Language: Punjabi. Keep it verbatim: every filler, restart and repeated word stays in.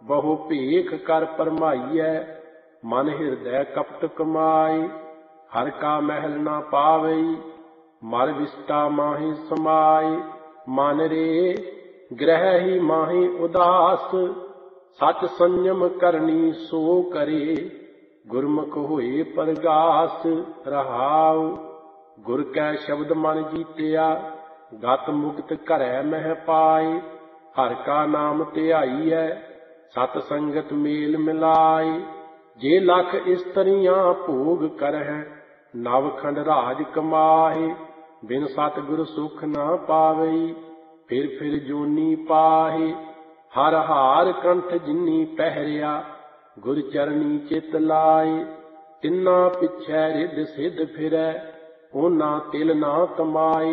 ਬਹੁ ਭੇਖ ਕਰ ਭਰਮਾਈਐ, ਮਨ ਹਿਰਦੈ ਕਪਟ ਕਮਾਏ। ਹਰ ਕਾ ਮਹਿਲ ਨਾ ਪਾਵਈ, ਮਰ ਵਿਸਟਾ ਮਾਹੀ ਸਮਾਏ। ਮਨ ਰੇ ਗ੍ਰਹਿ ਹੀ ਮਾਹੀ ਉਦਾਸ, ਸਚ ਸੰਜਮ ਕਰਨੀ ਸੋ ਕਰੇ। ਗੁਰਮੁਖ ਹੋਏ ਪਰਗਾਸ ਰਹਾਉ, ਗੁਰ ਕੈ ਸ਼ਬਦ ਮਨ ਜੀਤਿਆ, ਗਤ ਮੁਕਤ ਘਰੈ ਮਹਿ ਪਾਏ। ਹਰ ਕਾ ਨਾਮ ਧਿਆਈਐ, ਸਤ ਸੰਗਤ ਮੇਲ ਮਿਲਾਏ। ਜੇ ਲੱਖ ਇਸਤਰੀਆਂ ਭੋਗ ਕਰਹਿ, ਨਵਖੰਡ ਰਾਜ ਕਮਾਹੇ। ਬਿਨ ਸਤਿਗੁਰ ਸੁਖ ਨਾ ਪਾਵਈ, ਫਿਰ ਫਿਰ ਜੋਨੀ ਪਾਹੇ। ਹਰ ਹਾਰ ਕੰਠ ਜਿਨੀ ਪਹਿਰਿਆ, ਗੁਰ ਚਰਨੀ ਚਿਤ ਲਾਏ। ਤਿੰਨਾ ਪਿਛੈ ਰਿੱਧ ਸਿੱਧ ਫਿਰੈ, ਉਹਨਾਂ ਤਿਲ ਨਾ ਕਮਾਏ।